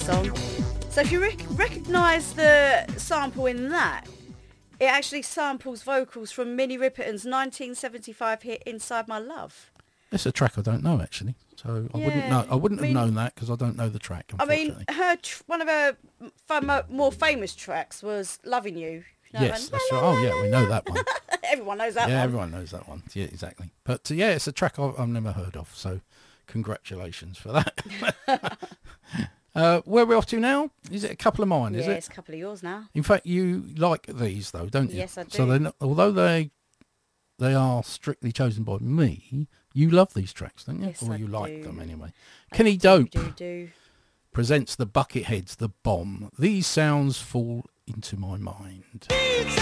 song. So if you recognise the sample in that, it actually samples vocals from Minnie Riperton's 1975 hit "Inside My Love." It's a track I don't know actually, so I wouldn't know. I wouldn't have known that because I don't know the track. Unfortunately. One of her more famous tracks was "Loving You." Yes, that's right. Oh yeah, we know that one. Everyone knows that one. Yeah, everyone knows that one. Yeah, exactly. But yeah, it's a track I've never heard of. So congratulations for that. Where are we off to now? Is it a couple of mine? Is it? Yeah, it's a couple of yours now. In fact, you like these though, don't you? Yes, I do. So they're not, although they are strictly chosen by me, you love these tracks, don't you? Yes, or I you do. like them anyway. Kenny Dope do. presents the Bucketheads, The Bomb. These sounds fall into my mind.